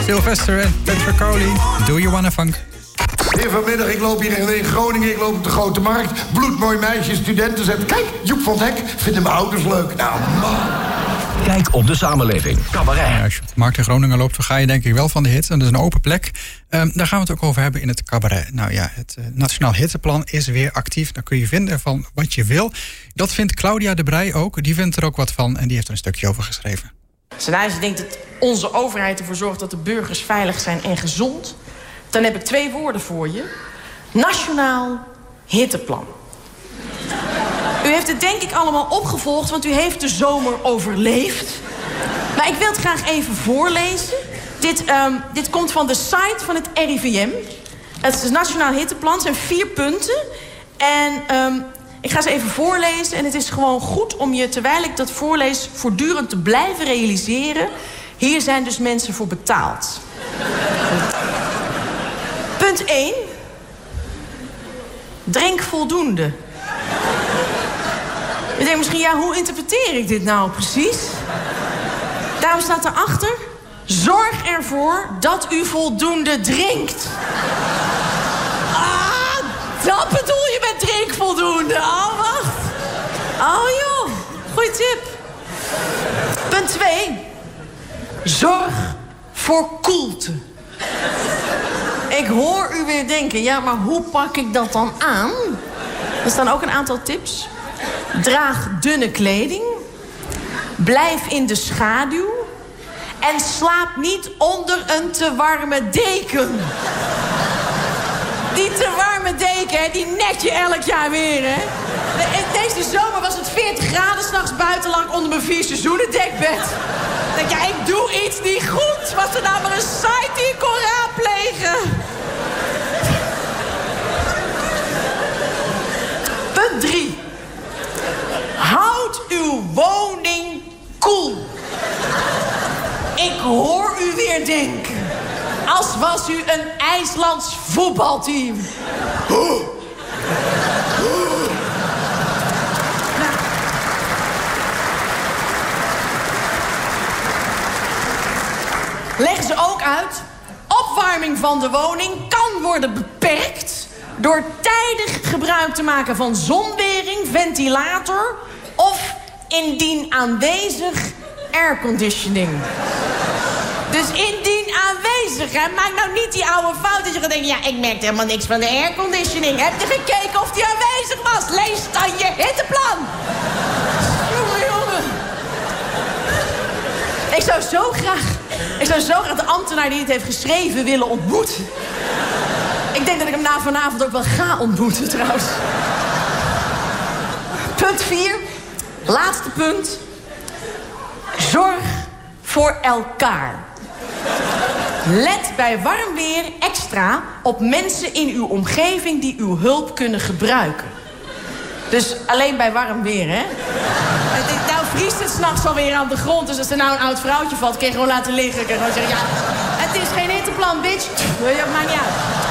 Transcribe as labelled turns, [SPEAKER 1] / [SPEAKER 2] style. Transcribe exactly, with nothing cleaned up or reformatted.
[SPEAKER 1] Sylvester en Petra Crowley. Do you wanna funk?
[SPEAKER 2] Hier vanmiddag, ik loop hier in Groningen, ik loop op de Grote Markt. Bloedmooi meisje, studenten zegt... Kijk, Joep van het Hek, vinden mijn ouders leuk. Nou, man.
[SPEAKER 3] Kijk op de samenleving. Cabaret.
[SPEAKER 1] Ja, als je op de markt in Groningen loopt, dan ga je denk ik wel van de hit. En dat is een open plek. Um, daar gaan we het ook over hebben in het cabaret. Nou ja, het uh, Nationaal Hitteplan is weer actief. Daar kun je vinden van wat je wil. Dat vindt Claudia de Breij ook. Die vindt er ook wat van en die heeft er een stukje over geschreven.
[SPEAKER 4] Als denkt dat onze overheid ervoor zorgt dat de burgers veilig zijn en gezond... dan heb ik twee woorden voor je. Nationaal Hitteplan. U heeft het denk ik allemaal opgevolgd, want u heeft de zomer overleefd. Maar ik wil het graag even voorlezen. Dit, um, dit komt van de site van het R I V M. Het is het Nationaal Hitteplan, het zijn vier punten. En um, ik ga ze even voorlezen. En het is gewoon goed om je, terwijl ik dat voorlees... voortdurend te blijven realiseren... hier zijn dus mensen voor betaald. Punt één. Drink voldoende. Je denkt misschien, ja, hoe interpreteer ik dit nou precies? Daarom staat erachter... zorg ervoor dat u voldoende drinkt. Ah, dat bedoel je met drink voldoende. Oh, wacht. Oh, joh. Goeie tip. Punt twee. Zorg voor koelte. Ik hoor u weer denken, ja, maar hoe pak ik dat dan aan? Er staan ook een aantal tips. Draag dunne kleding. Blijf in de schaduw. En slaap niet onder een te warme deken. Die te warme deken, hè, die net je elk jaar weer, hè. Deze zomer was het veertig graden, 's nachts buiten lag ik onder mijn vier seizoenen dekbed. Ik denk, ja, ik doe iets niet goed. Was er nou maar een site die ik kon raadplegen? Punt drie. Houd uw woning koel. Ik hoor u weer denken. Als was u een IJslands voetbalteam. Nou. Leggen ze ook uit. Opwarming van de woning kan worden beperkt... door tijdig gebruik te maken van zonwering, ventilator... of indien aanwezig airconditioning. Dus indien aanwezig, hè, maak nou niet die oude fout dat je gaat denken... ja, ik merk helemaal niks van de airconditioning. Heb je gekeken of die aanwezig was? Lees dan je hitteplan. Jongen, jongen. Ik zou zo graag... Ik zou zo graag de ambtenaar die het heeft geschreven willen ontmoeten. Ik denk dat ik hem na vanavond ook wel ga ontmoeten, trouwens. Punt vier. Laatste punt. Zorg voor elkaar. Let bij warm weer extra op mensen in uw omgeving die uw hulp kunnen gebruiken. Dus alleen bij warm weer, hè? Nou vriest het 's nachts alweer aan de grond. Dus als er nou een oud vrouwtje valt, kun je gewoon laten liggen. Kun je gewoon zeggen, ja, het is geen hitteplan, bitch. Ja, maakt niet uit.